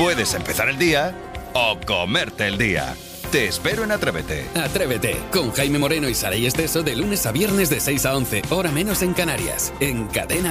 Puedes empezar el día o comerte el día. Te espero en Atrévete. Atrévete, con Jaime Moreno y Saray Esteso de lunes a viernes de 6 a 11, hora menos en Canarias, en Cadena